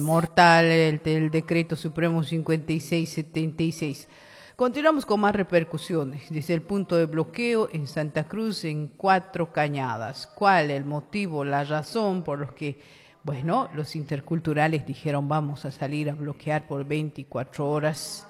mortal el decreto supremo 5676. Continuamos con más repercusiones. Desde el punto de bloqueo en Santa Cruz en Cuatro Cañadas. ¿Cuál el motivo, la razón por los que, bueno, los interculturales dijeron vamos a salir a bloquear por 24 horas?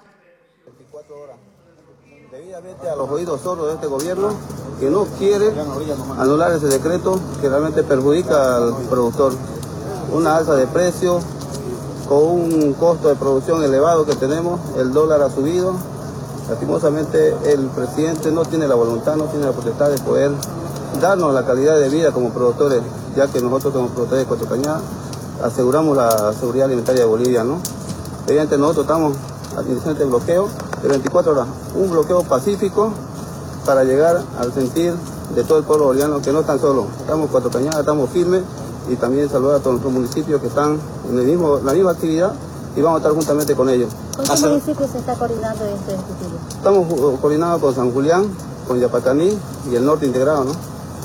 24 horas. Debidamente a los oídos sordos de este gobierno que no quiere anular ese decreto que realmente perjudica al productor. Una alza de precio con un costo de producción elevado que tenemos, el dólar ha subido. Lastimosamente el presidente no tiene la voluntad, no tiene la potestad de poder darnos la calidad de vida como productores, ya que nosotros como productores de Cuatro Cañadas aseguramos la seguridad alimentaria de Bolivia, ¿no? Evidentemente nosotros estamos administrando este bloqueo de 24 horas, un bloqueo pacífico para llegar al sentir de todo el pueblo boliviano que no están solos, estamos Cuatro Cañadas, estamos firmes y también saludar a todos nuestros municipios que están en la misma actividad y vamos a estar juntamente con ellos. ¿Con qué municipios se está coordinando este ejecutivo? Estamos coordinados con San Julián, con Yapataní y el norte integrado, ¿no?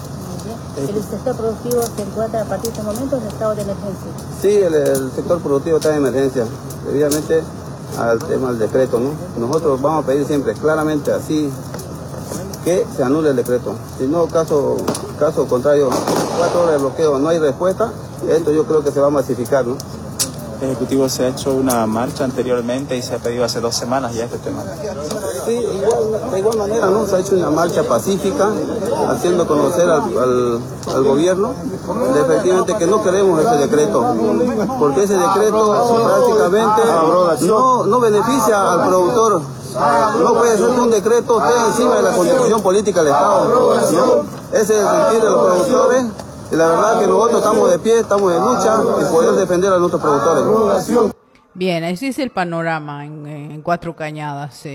¿El sector productivo se encuentra a partir de este momento en estado de emergencia? Sí, el sector productivo está en emergencia, debidamente al tema del decreto, ¿no? Nosotros vamos a pedir siempre claramente así que se anule el decreto. Si no, caso contrario, 4 horas de bloqueo, no hay respuesta, esto yo creo que se va a masificar, ¿no? El Ejecutivo se ha hecho una marcha anteriormente y se ha pedido hace 2 semanas ya este tema. Sí, de igual manera, ¿no? Se ha hecho una marcha pacífica, haciendo conocer al gobierno de efectivamente que no queremos ese decreto, porque ese decreto prácticamente no beneficia al productor. No puede ser que un decreto esté encima de la constitución política del Estado, ¿no? Ese es el sentir de los productores. Y la verdad que nosotros estamos de pie, estamos en lucha y poder defender a nuestros productores. Bien, ese es el panorama en Cuatro Cañadas,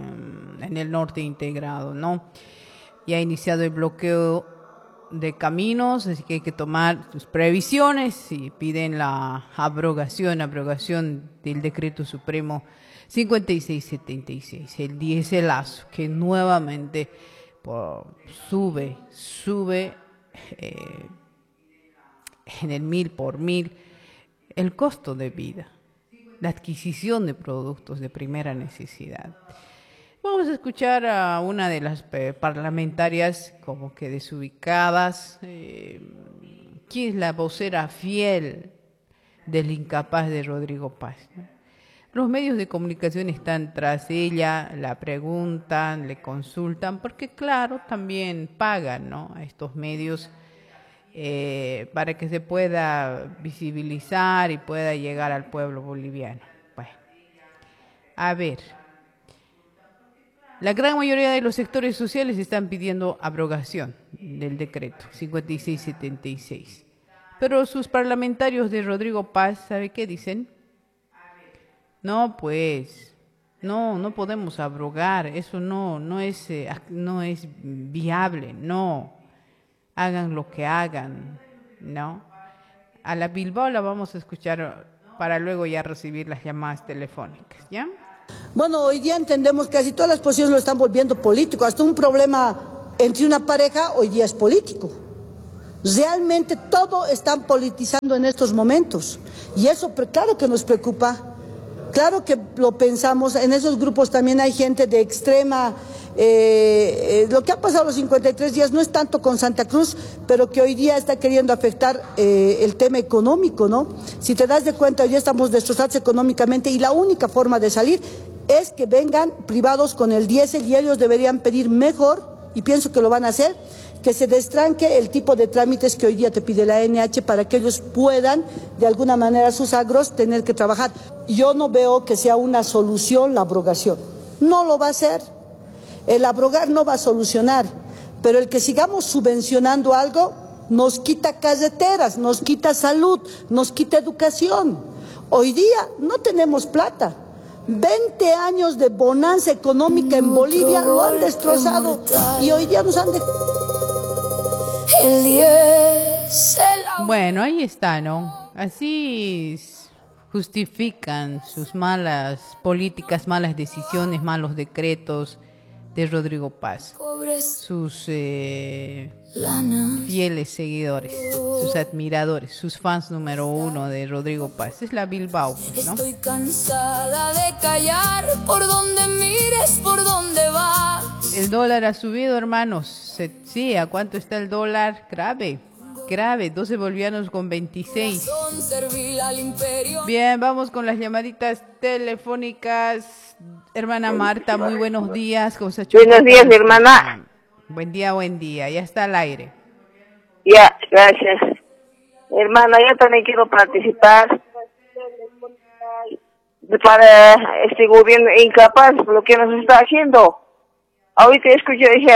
en el norte integrado, ¿no? Ya ha iniciado el bloqueo de caminos, así que hay que tomar sus previsiones y piden la abrogación del decreto supremo 5676, el diéselazo, que nuevamente sube en el 1000 por 1000 el costo de vida, la adquisición de productos de primera necesidad. Vamos a escuchar a una de las parlamentarias como que desubicadas, que es la vocera fiel del incapaz de Rodrigo Paz, ¿no? Los medios de comunicación están tras ella, la preguntan, le consultan, porque claro, también pagan, ¿no?, a estos medios para que se pueda visibilizar y pueda llegar al pueblo boliviano. Bueno, a ver, la gran mayoría de los sectores sociales están pidiendo abrogación del decreto 5676, pero sus parlamentarios de Rodrigo Paz, ¿sabe qué dicen? No, pues, no podemos abrogar, eso no es viable, no. Hagan lo que hagan, ¿no? A la Bilbao la vamos a escuchar para luego ya recibir las llamadas telefónicas, ¿ya? Bueno, hoy día entendemos que casi todas las posiciones lo están volviendo político. Hasta un problema entre una pareja hoy día es político. Realmente todo están politizando en estos momentos. Y eso, claro que nos preocupa. Claro que lo pensamos, en esos grupos también hay gente de extrema, lo que ha pasado los 53 días no es tanto con Santa Cruz, pero que hoy día está queriendo afectar el tema económico, ¿no? Si te das de cuenta, hoy día estamos destrozados económicamente y la única forma de salir es que vengan privados con el diésel y ellos deberían pedir mejor, y pienso que lo van a hacer, que se destranque el tipo de trámites que hoy día te pide la NH para que ellos puedan, de alguna manera, sus agros tener que trabajar. Yo no veo que sea una solución la abrogación. No lo va a hacer. El abrogar no va a solucionar, pero el que sigamos subvencionando algo nos quita carreteras, nos quita salud, nos quita educación. Hoy día no tenemos plata. 20 años de bonanza económica en Bolivia lo han destrozado y hoy día nos han Bueno, ahí está, ¿no? Así justifican sus malas políticas, malas decisiones, malos decretos, de Rodrigo Paz, sus fieles seguidores, sus admiradores, sus fans número 1 de Rodrigo Paz. Es la Bilbao, pues, ¿no? Estoy cansada de callar, por donde mires, por donde vas. El dólar ha subido, hermanos. Sí, ¿a cuánto está el dólar? Grave, 12 bolivianos con 26. Bien, vamos con las llamaditas telefónicas. Hermana Marta, muy buenos días. Buenos días, hermana. Buen día. Ya está al aire. Ya, gracias. Hermana, yo también quiero participar para este gobierno incapaz, lo que nos está haciendo. Ahorita escuché, dije,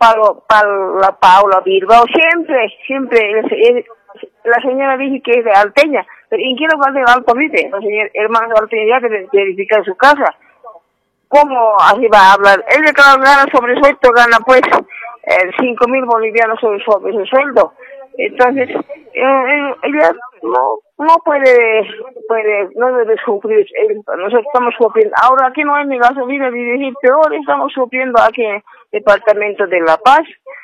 la Paula Bilbao, siempre, la señora dice que es de Alteña, pero ¿y quién va de Alto Vite? La señora hermana de Alteña ya debe verificar su casa. ¿Cómo así va a hablar? Él gana sobre sueldo, gana pues 5.000 bolivianos sobre su sueldo. Entonces, ella no puede, no debe sufrir. Nosotros estamos sufriendo. Ahora aquí no hay ni gasolina ni decir peor, estamos sufriendo aquí en el departamento de La Paz.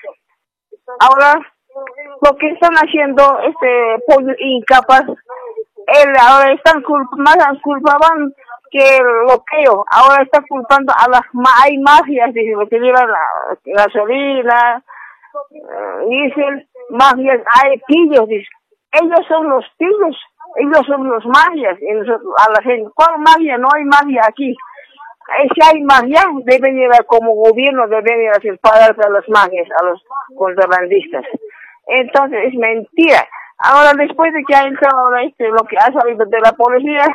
Ahora, lo que están haciendo pollo incapaz, ahora más culpaban que el bloqueo, ahora está culpando a hay mafias, dice, que llevan la gasolina, dicen, mafias, hay pillos, dice. Ellos son los pillos, ellos son los mafias, a la gente, ¿cuál mafia? No hay mafia aquí. Si hay mafia, deben llevar como gobierno, deben hacer pagar a las mafias, a los contrabandistas. Entonces, es mentira. Ahora, después de que ha entrado ahora lo que ha salido de la policía,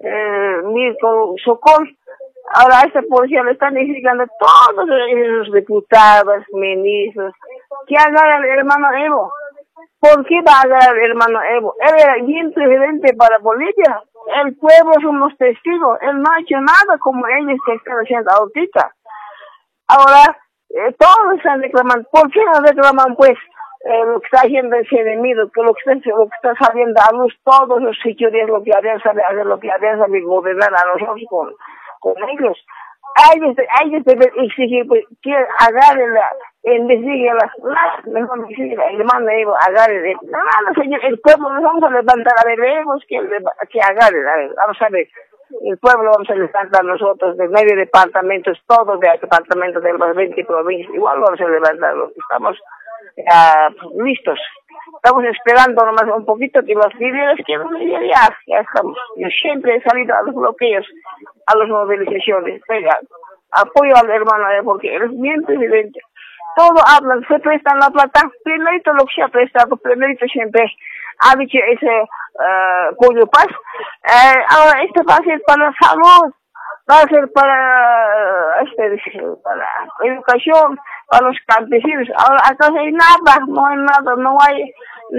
Mirko Sokol, ahora a esta policía le están indicando todos esos diputados, ministros, que haga el hermano Evo. ¿Por qué va a agarrar el hermano Evo? Él era bien presidente para Bolivia. El pueblo somos testigos. Él no ha hecho nada como ellos que están haciendo ahorita. Ahora, todos están reclamando. ¿Por qué no reclaman, pues, lo que está haciendo ese enemigo, que lo que está saliendo a luz, todos los señores, lo que habían sabido hacer, lo que habían sabido gobernar a nosotros con ellos? Ellos deben exigir, pues, que agarren investigue mejor decir, el hermano Evo, agarren, no, señor, el pueblo nos vamos a levantar, a ver, vemos que agarren, a ver, vamos a ver, el pueblo vamos a levantar nosotros, de 9 departamentos, todos de departamentos de las 20 provincias, igual vamos a levantar, estamos listos. Estamos esperando nomás un poquito que los líderes que ya estamos. Yo siempre he salido a los bloqueos, a las movilizaciones. Apoyo al hermano porque él es bien presidente. Todo hablan, se prestan la plata. Primerito lo que se ha prestado, primerito siempre ha dicho ese Pollo Paz. Ahora va a ser para salud, va a ser para educación, para los campesinos. Ahora acá no hay nada, no hay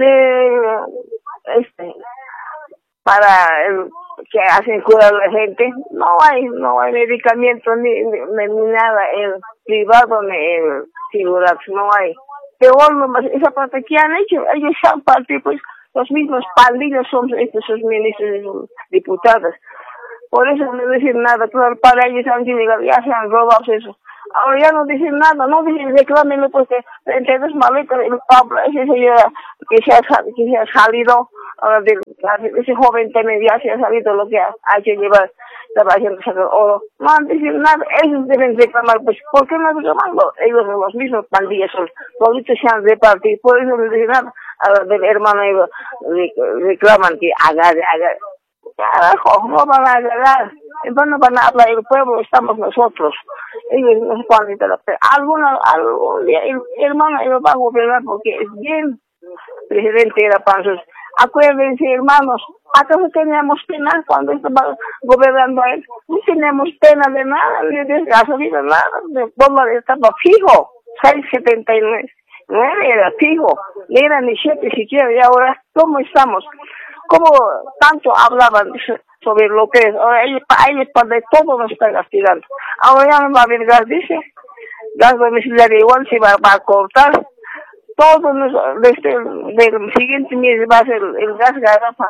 para que hacen curar a la gente, no hay medicamento ni nada, el privado ni el figurado, no hay. Peor nomás, esa parte que han hecho, ellos han partido, pues, los mismos pandillos son estos ministros y diputados. Por eso no dicen nada, claro, para ellos han llegado, ya se han robado eso. Ahora ya no dicen nada, no dicen, reclámenlo porque entre dos maletas, el Pablo, ese señor que se ha salido, ahora ese joven también ya se ha salido lo que ha hecho llevar, estaba haciendo sacar oro. No han dicho nada, ellos deben reclamar, pues, ¿por qué no reclamarlo? Ellos son los mismos pandillas, toditos se han repartido, por eso no dicen nada. Ahora del hermano ellos reclaman que agarre. Carajo, no van a agarrar, no van a hablar, el pueblo estamos nosotros, ellos no se pueden interrumpir. Algún día el hermano ellos va a gobernar porque es bien presidente era para nosotros. Acuérdense, hermanos, ¿acaso teníamos pena cuando estaba gobernando él? No teníamos pena de nada, ni de gasolina, nada, de dólar estaba fijo, 6.79, era fijo, no era ni 7 siquiera, y ahora, ¿cómo estamos? ¿Cómo tanto hablaban sobre lo que es? Ahora ellos de todo nos están castigando. Ahora ya no va a haber gas, dice. Gas domiciliario igual se va a cortar. Todo desde el siguiente mes va a ser el gas garrafa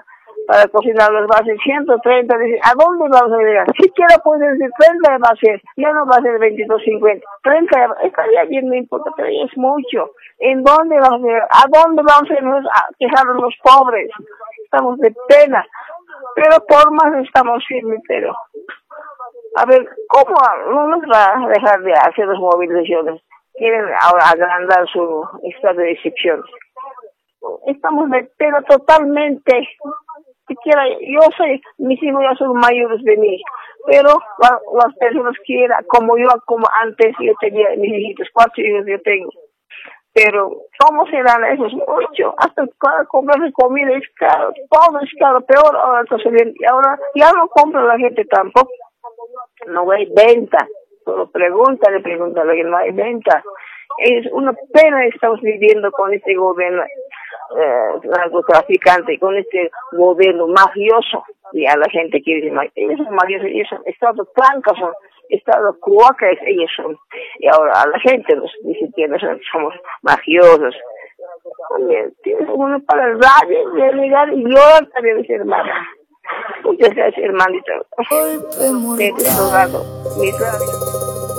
para cocinar las bases 130, dicen, ¿a dónde vamos a llegar? Siquiera pueden decir 30 va a ser, ya no va a ser 22.50, 30, estaría bien, no importa, pero ya es mucho. ¿En dónde vamos a llegar? ¿A dónde vamos a irnos a quejarnos los pobres? Estamos de pena, pero por más estamos firmes, pero a ver, ¿cómo no nos va a dejar de hacer las movilizaciones? Quieren ahora agrandar su estado de excepción. Estamos de pena totalmente. Siquiera, mis hijos ya son mayores de mí, pero las personas quieran, como antes yo tenía mis hijitos, 4 hijos yo tengo. Pero, ¿cómo serán esos? Mucho. Hasta para comprar comida es caro, todo es caro, peor ahora está subiendo. Y ahora ya no compra la gente tampoco. No hay venta. Solo pregúntale, que no hay venta. Es una pena estamos viviendo con este gobierno narcotraficante, con este gobierno mafioso. Y a la gente quiere decir, ellos son mafiosos, ellos son estados blancos, son estados cuacas, ellos son. Y ahora a la gente nos dice que nosotros somos mafiosos. También tienes uno para el radio de negar y llorar también, dice hermana. Muchas gracias, hermanito. Golpe mortal. Mis gracias.